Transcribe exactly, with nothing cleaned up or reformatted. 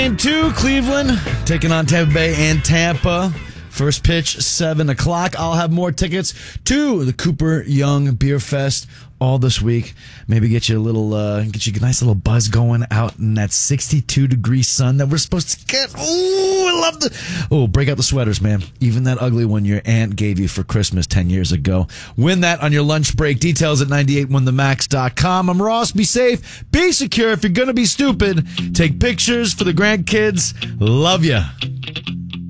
And two, Cleveland taking on Tampa Bay and Tampa. First pitch, seven o'clock. I'll have more tickets to the Cooper Young Beer Fest all this week. Maybe get you a little, uh, get you a nice little buzz going out in that sixty-two degree sun that we're supposed to get. Ooh, I love the, oh, break out the sweaters, man. Even that ugly one your aunt gave you for Christmas ten years ago. Win that on your lunch break. Details at ninety-eight one the max dot com. I'm Ross. Be safe. Be secure. If you're going to be stupid, take pictures for the grandkids. Love ya.